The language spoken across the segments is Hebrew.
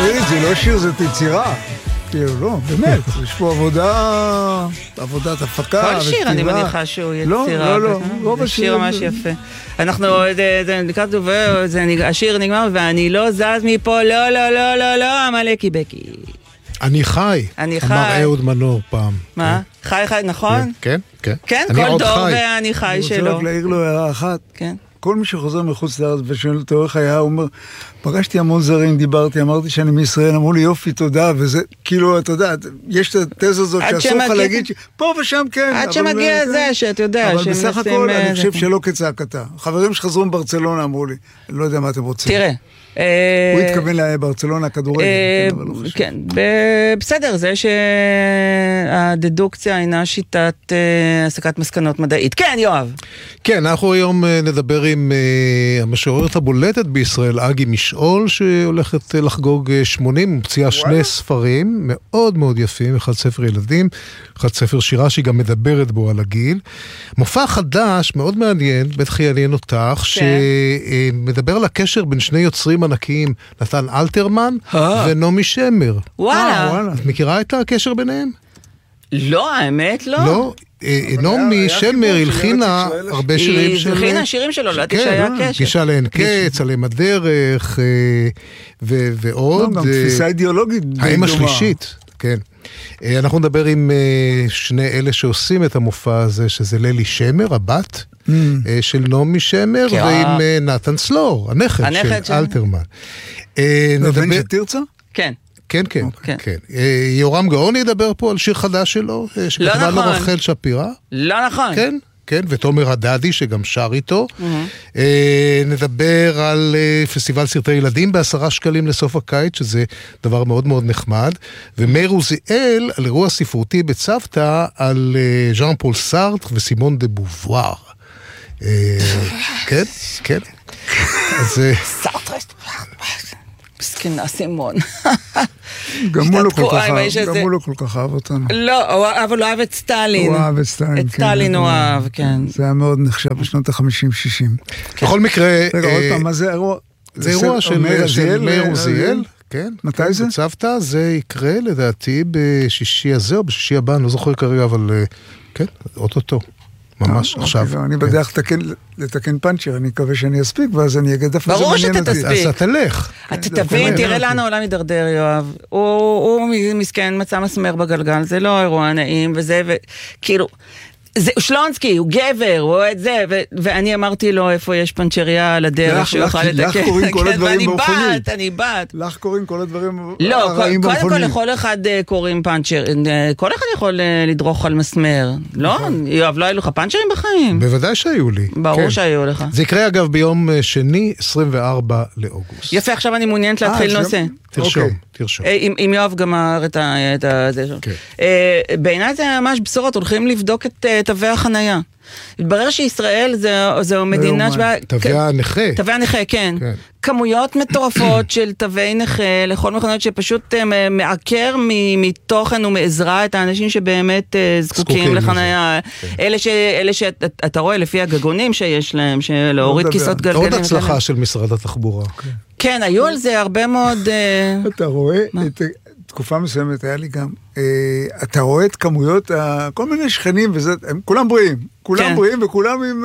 זה לא שיר, זה תצירה. כאילו, לא, באמת, יש פה עבודת הפקה. כל שיר אני מניחה שהוא יצירה. לא, זה שיר ממש יפה. אנחנו, זה לקראת דובר, השיר נגמר, ואני לא זז מפה, לא, לא, לא, לא, לא, עמלקי בקי. אני חי, אמר אהוד מנור פעם. מה? חי, נכון? כן, כן. כן, כל דור ואני חי שלו. אני רוצה רק להעיר לו הערה אחת. כן. כל מי שחוזר מחוץ לארץ ושואל אותו איך היה, הוא אומר, פגשתי המון זרים, אמרתי שאני מישראל, אמרו לי יופי, תודה, וזה, כאילו, אתה יודע, יש את התזה הזאת שאסור לך להגיד, פה ושם כן. עד שמגיע זה, שאתה יודע, אבל בסך הכל, אני חושב שלא כצעקתה. חברים שחזרו מברצלונה אמרו לי, אני לא יודע מה אתם רוצים. תראה. הוא התכוון לברצלונה, כדורגל. כן, בסדר, זה שהדדוקציה אינה שיטת הסקת מסקנות מדעית. כן, יואב. כן, אנחנו היום נדבר עם המשוררת הבולטת בישראל, אגי משעול, שהולכת לחגוג 80, מוציאה שני ספרים מאוד מאוד יפים, אחד ספר ילדים, אחד ספר שירה שהיא גם מדברת בו על הגיל. מופע חדש, מאוד מעניין, בטח יעניין אותך, שמדבר על הקשר בין שני יוצרים ענקיים, נתן אלתרמן ונעמי שמר. וואלה. את מכירה את הקשר ביניהם? לא, האמת לא. לא, נעמי שמר הלחינה הרבה שירים שלו. היא הלחינה שירים שלו, לא שהיה קשר. גישה לאין קץ, עליהם הדרך, ועוד. גם תפיסה אידיאולוגית. האם השלישית, כן. אנחנו נדבר עם שני אלה שעושים את המופע הזה, שזה ללי שמר, הבת של נעמי שמר, ועם נתן צלור, הנכד של אלתרמן. הבן של תרצה? כן. כן, כן, כן. יורם גאון ידבר פה על שיר חדש שלו, שכתבה לו רחל שפירא. לא נכון. כן, כן, ותומר הדדי שגם שר איתו. נדבר על פסטיבל סרטי ילדים ב10 שקלים לסוף הקיץ, שזה דבר מאוד מאוד נחמד. ומאיר עוזיאל על אירוע ספרותי בצוותא על ז'אן פול סארטר וסימון דה בובואר. כן, כן. סארטר מסכנה סימון. גם הוא לא כל כך אהב אותנו. לא, אבל הוא אהב את סטלין. הוא אהב את סטלין, את סטלין הוא אהב, כן. זה היה מאוד נחשב בשנות ה-50-60. בכל מקרה... רגע, עוד פעם, מה זה אירוע? זה אירוע של מאיר עוזיאל. כן. מתי זה? בצוותא, זה יקרה לדעתי בשישי הזה או בשישי הבא, אני לא זוכר כרגע, אבל כן, אוטוטו. ממש עכשיו. אני בדרך לתקן פאנצ'ר, אני מקווה שאני אספיק, ואז אני אגיד איפה זה מעניין אותי. ברור שאתה תספיק. אז אתה תלך. אתה תבין, תראה לנו עולם מדרדר, יואב. הוא מסכן, מצא מסמר בגלגל, זה לא אירוע נעים, וזה, וכאילו, זה שלונסקי, הוא גבר, הוא את זה, ואני אמרתי לו איפה יש פנצ'ריה על הדרך שהוא יוכל לתקן. לך קוראים כל הדברים במכונית. אני בת. לך קוראים כל הדברים הרעים במכונית. לא, קודם כל לכל אחד קוראים פנצ'ר, כל אחד יכול לדרוך על מסמר. לא, יואב, לא היו לך פנצ'רים בחיים? בוודאי שהיו לי. ברור שהיו לך. זה יקרה אגב ביום שני, 24 לאוגוסט. יפה, עכשיו אני מעוניינת להתחיל נושא. תרשום. אם יואב גמר את זה שם. בעיניי זה ממש בשורות, הולכים לבדוק את תווי החנייה. התברר שישראל זו מדינה שבה... תווי הנכה. תווי הנכה, כן. כמויות מטורפות של תווי נכה לכל מכונות שפשוט מעקר מתוכן ומעזרה את האנשים שבאמת זקוקים לחנייה. אלה שאתה רואה לפי הגגונים שיש להם, שלהוריד כיסאות גלגלים. עוד הצלחה של משרד התחבורה. כן, היו על זה הרבה מאוד... אתה רואה את... תקופה מסוימת היה לי גם, אתה רואה את כמויות, כל מיני שכנים, הם כולם בריאים, כולם בריאים וכולם עם...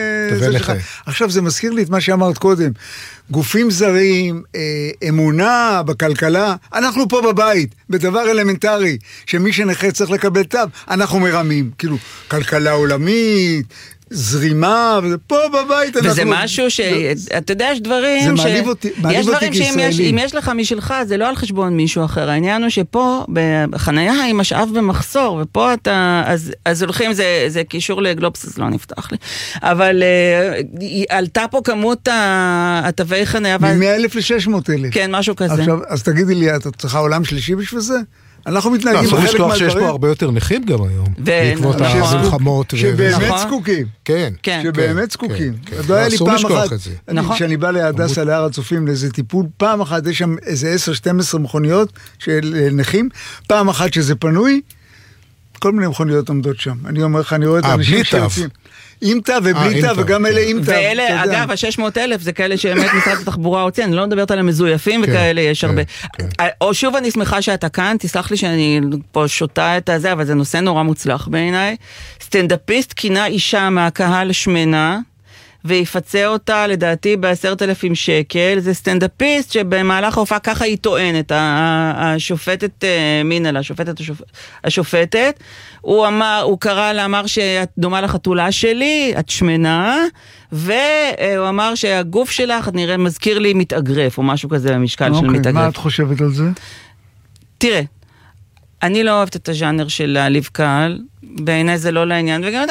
עכשיו זה מזכיר לי את מה שאמרת קודם, גופים זרים, אמונה בכלכלה, אנחנו פה בבית, בדבר אלמנטרי, שמי שנכה צריך לקבל תו, אנחנו מרמים, כאילו, כלכלה עולמית, זרימה, ופה בבית וזה משהו שאתה יודע, יש דברים זה מעליב אותי כישראלי. אם יש לך משלך, זה לא על חשבון מישהו אחר. העניין הוא שפה, בחנייה היא משאב במחסור, ופה אתה, אז הולכים, זה קישור לגלובס, אז לא נפתח לי. אבל עלתה פה כמות התווי חנייה. מ-100,000 ל-600,000. כן, משהו כזה. עכשיו, אז תגידי לי, אתה צריכה עולם שלישי בשביל זה? אנחנו מתנהגים בחלק מהדברים. לשכוח שיש פה הרבה יותר נכים גם היום. בעקבות המלחמות. שבאמת זקוקים. כן. שבאמת זקוקים. לא היה לי פעם אחת, כשאני בא להדסה להר הצופים לאיזה טיפול, פעם אחת יש שם איזה 10-12 מכוניות של נכים, פעם אחת שזה פנוי, כל מיני מכוניות עומדות שם. אני אומר לך, אני רואה את האנשים שיוצאים. עם תו ובלי תו, וגם אלה עם תו. ואלה, אגב, ה-600,000 זה כאלה שבאמת משרד התחבורה הוציא, אני לא מדברת על המזויפים וכאלה, יש הרבה. או שוב אני שמחה שאתה כאן, תסלח לי שאני פה שותה את הזה, אבל זה נושא נורא מוצלח בעיניי. סטנדאפיסט כינה אישה מהקהל שמנה, ויפצה אותה לדעתי ב10,000 שקל. זה סטנדאפיסט שבמהלך ההופעה ככה היא טוענת, השופטת מינה, השופטת, הוא קרא לה, אמר שאת דומה לחתולה שלי, את שמנה, והוא אמר שהגוף שלך, את נראה, מזכיר לי מתאגרף, או משהו כזה במשקל של מתאגרף. מה את חושבת על זה? תראה, אני לא אוהבת את הז'אנר של להעליב קהל, בעיניי זה לא לעניין, וגם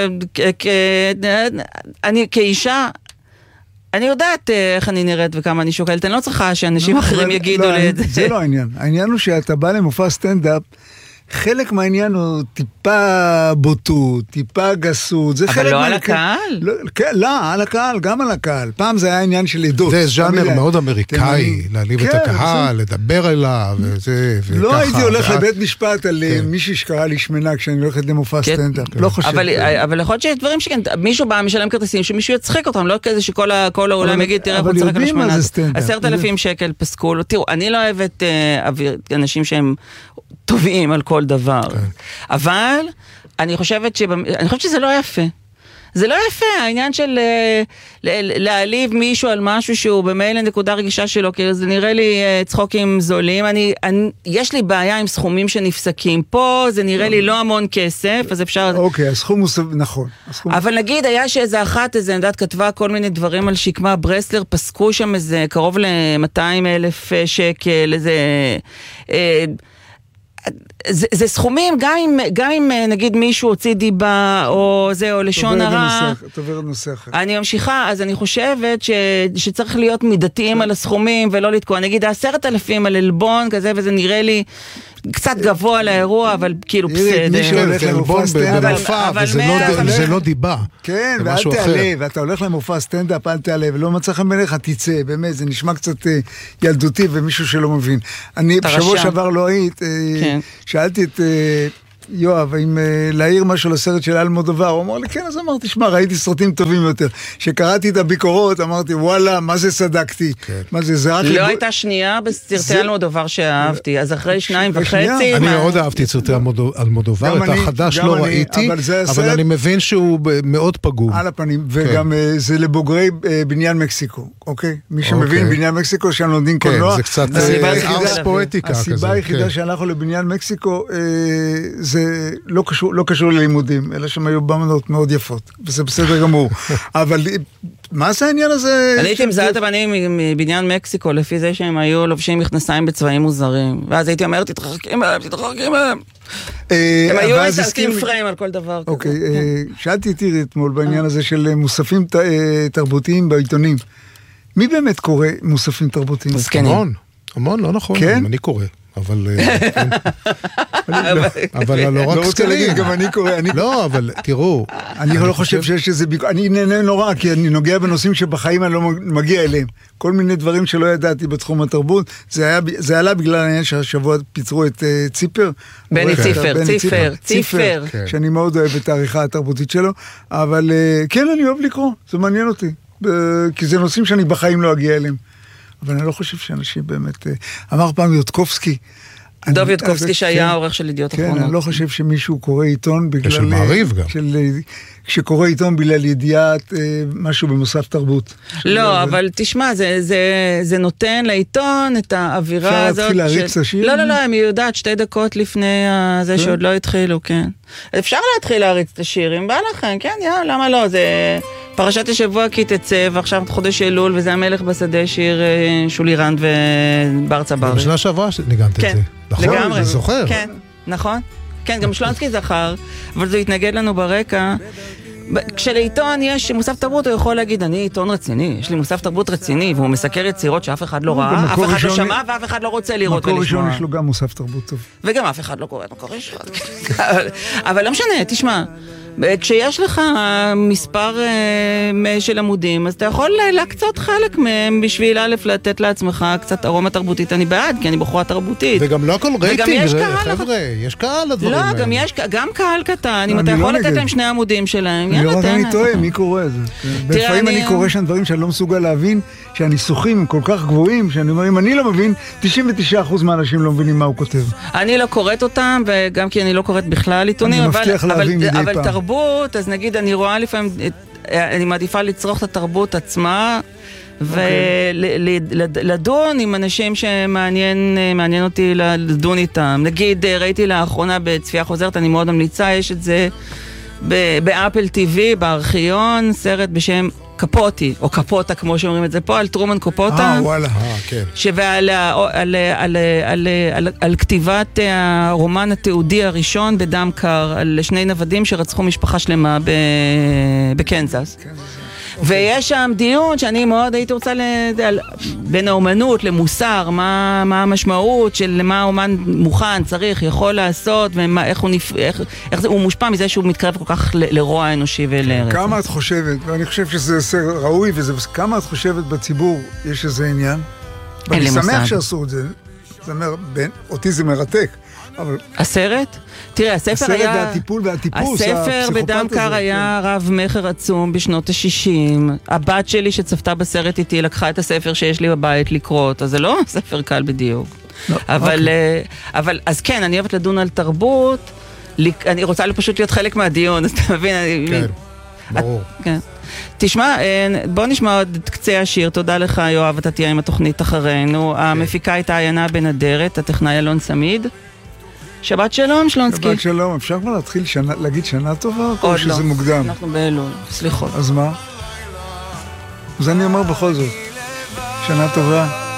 אני כאישה, אני יודעת איך אני נראית וכמה אני שוקלת, אני לא צריכה שאנשים אחרים יגידו לי את זה. זה לא העניין, העניין הוא שאתה בא למופע סטנדאפ, חלק מהעניין הוא טיפה בוטות, טיפה גסות, זה חלק אבל לא על הקהל? לא, על הקהל, גם על הקהל. פעם זה היה עניין של עדות. זה ז'אנר מאוד אמריקאי, להעליב את הקהל, לדבר אליו, וזה, וככה. לא הייתי הולך לבית משפט על מישהי שקרא לי שמנה כשאני הולכת למופע סטנדאפ. לא חושב. אבל יכול להיות שיש דברים שכן, מישהו בא משלם כרטיסים, שמישהו יצחק אותם, לא כזה שכל העולם יגיד, תראה, הוא צחק על השמנה. 10,000 שקל פסקו לו. תראו, אני לא אוהבת אנשים שהם טובים על כל דבר. אבל אני חושבת שזה לא יפה. זה לא יפה, העניין של להעליב מישהו על משהו שהוא במילא נקודה רגישה שלו, כי זה נראה לי צחוקים זולים. יש לי בעיה עם סכומים שנפסקים. פה זה נראה לי לא המון כסף, אז אפשר... אוקיי, הסכום הוא נכון. אבל נגיד, היה שאיזה אחת, איזה נדעת כתבה כל מיני דברים על שקמה ברסלר, פסקו שם איזה קרוב ל-200,000 שקל, איזה... זה סכומים, גם אם נגיד מישהו הוציא דיבה או זה, או לשון הרע, אני ממשיכה, אז אני חושבת שצריך להיות מידתיים על הסכומים ולא לתקוע, נגיד 10,000 על אלבון כזה, וזה נראה לי קצת גבוה לאירוע, אבל כאילו בסדר. זה אלבון במופע, וזה לא דיבה. כן, ואל תעלה, ואתה הולך למופע סטנדאפ, אל תעלה, ולא מצא לך מלך, תצא, באמת, זה נשמע קצת ילדותי ומישהו שלא מבין. אני בשבוע שעבר לא היית, שאלתי את יואב, אם להעיר משהו לסרט של אלמודובר, הוא אמר לי, כן, אז אמרתי, שמע, ראיתי סרטים טובים יותר. שקראתי את הביקורות, אמרתי, וואלה, מה זה צדקתי? מה זה, זה רק... לא הייתה שנייה בסרטי אלמודובר שאהבתי, אז אחרי 2.5... אני מאוד אהבתי את סרטי אלמודובר, את החדש לא ראיתי, אבל אני מבין שהוא מאוד פגום. על הפנים, וגם זה לבוגרי בניין מקסיקו, אוקיי? מי שמבין בניין מקסיקו, שם לומדים קולנוע. זה קצת ארס פואטיקה כזה. הסיבה היחידה שהלכנו לבניין מקסיקו, זה לא קשור ללימודים, אלא שהם היו במנות מאוד יפות, וזה בסדר גמור. אבל מה זה העניין הזה? אני הייתי מזהה את הבנים מבניין מקסיקו, לפי זה שהם היו לובשים מכנסיים בצבעים מוזרים, ואז הייתי אומר, תתרחקים מהם. הם היו מתעסקים פריים על כל דבר כזה. אוקיי, שאלתי איתי אתמול בעניין הזה של מוספים תרבותיים בעיתונים. מי באמת קורא מוספים תרבותיים? המון, לא נכון, אני קורא. אבל לא רק זקנים. גם אני קורא. לא, אבל תראו. אני לא חושב שיש איזה ביקור. אני נהנה נורא, כי אני נוגע בנושאים שבחיים אני לא מגיע אליהם. כל מיני דברים שלא ידעתי בתחום התרבות. זה עלה בגלל העניין שהשבוע פיצרו את ציפר. בני ציפר. שאני מאוד אוהב את העריכה התרבותית שלו. אבל כן, אני אוהב לקרוא. זה מעניין אותי. כי זה נושאים שאני בחיים לא אגיע אליהם. אבל אני לא חושב שאנשים באמת... אמר פעם יודקובסקי... דוב יודקובסקי שהיה העורך של ידיעות אחרונות. כן, אני לא חושב שמישהו קורא עיתון בגלל... של מעריב גם. כשקורא עיתון בגלל ידיעת משהו במוסף תרבות. לא, אבל תשמע, זה נותן לעיתון את האווירה הזאת... אפשר להתחיל להריץ את השיר? לא, אני יודעת, 2 דקות לפני זה שעוד לא התחילו, כן. אפשר להתחיל להריץ את השיר, אם בא לכם, כן, למה לא? זה... פרשת השבוע כי תצא, ועכשיו חודש אלול, וזה המלך בשדה, שיר שולי רנד ובר צבר. בשנה שעברה ניגנת את זה. לגמרי. זה זוכר. כן, נכון. כן, גם שלונסקי זכר, אבל זה התנגד לנו ברקע. כשלעיתון יש מוסף תרבות, הוא יכול להגיד, אני עיתון רציני, יש לי מוסף תרבות רציני, והוא מסקר יצירות שאף אחד לא ראה, אף אחד לא שמע, ואף אחד לא רוצה לראות ולשמוע. מקור ראשון יש לו גם מוסף תרבות טוב. וגם אף אחד לא קורא את מקור ראשון. אבל לא משנה, תשמע, כשיש לך מספר של עמודים, אז אתה יכול להקצות חלק מהם בשביל א' לתת לעצמך קצת ארומה תרבותית. אני בעד, כי אני בחורה תרבותית. וגם לא הכל רייטינג, חבר'ה, יש קהל לדברים האלה. לא, גם קהל קטן, אם אתה יכול לתת להם 2 עמודים שלהם, אני לא יודע, אני טועה, מי קורא את זה? לפעמים אני קורא שם דברים שאני לא מסוגל להבין, שהניסוחים הם כל כך גבוהים, שאני אומר, אם אני לא מבין, 99% מהאנשים לא מבינים מה הוא כותב. אני לא קוראת אותם, וגם כי אני לא קוראת בכלל עיתונים, אבל תרבות, אז נגיד אני רואה לפעמים, אני מעדיפה לצרוך את התרבות עצמה, ולדון עם אנשים שמעניין אותי לדון איתם. נגיד, ראיתי לאחרונה בצפייה חוזרת, אני מאוד ממליצה, יש את זה באפל TV, בארכיון, סרט בשם קפוטי, או קפוטה כמו שאומרים את זה פה, על טרומן קופוטה. וואלה. כן. על כתיבת הרומן התיעודי הראשון בדם קר, על 2 נוודים שרצחו משפחה שלמה בקנזס. ויש שם דיון שאני מאוד הייתי רוצה בין האומנות למוסר, מה המשמעות של מה האומן מוכן, צריך, יכול לעשות, ואיך הוא מושפע מזה שהוא מתקרב כל כך לרוע האנושי ולרצח. כמה את חושבת, ואני חושב שזה ראוי, כמה את חושבת בציבור יש איזה עניין? ואני שמח שעשו את זה, אותי זה מרתק. הסרט? תראה, הספר היה... הסרט והטיפול והטיפוס, הספר בדם קר היה רב מחר עצום בשנות ה-60. הבת שלי שצפתה בסרט איתי לקחה את הספר שיש לי בבית לקרות, אז זה לא ספר קל בדיוק. אבל, אז כן, אני אוהבת לדון על תרבות, אני רוצה פשוט להיות חלק מהדיון, אז אתה מבין? כן, ברור. כן. תשמע, בוא נשמע עוד קצה השיר. תודה לך, יואב, אתה תהיה עם התוכנית אחרינו. המפיקה הייתה עיינה בן אדרת, הטכנאי אלון סמיד. שבת שלום, שלונסקי. שבת שלום, אפשר כבר להתחיל להגיד שנה טובה? עוד לא, שזה מוקדם? אנחנו באלול, סליחות. אז מה? אז אני אומר בכל זאת, שנה טובה.